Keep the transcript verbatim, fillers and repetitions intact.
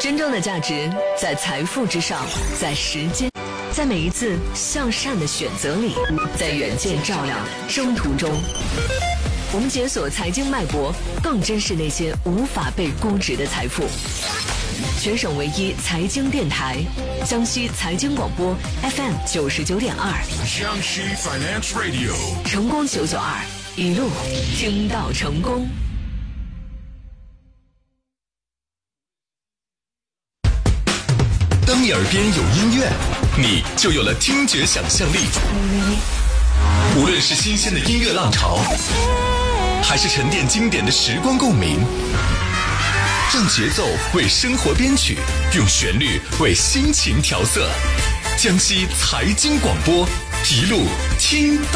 真正的价值在财富之上，在时间，在每一次向善的选择里，在远见照亮征途中。我们解锁财经脉搏，更珍视那些无法被估值的财富。全省唯一财经电台，江西财经广播 F M 九十九点二， 江西 Finance Radio， 成功九九二，一路听到成功。 当你耳边有音乐，你就有了听觉想象力。无论是新鲜的音乐浪潮，还是沉淀经典的时光共鸣，让节奏为生活编曲，用旋律为心情调色。江西财经广播，一路听到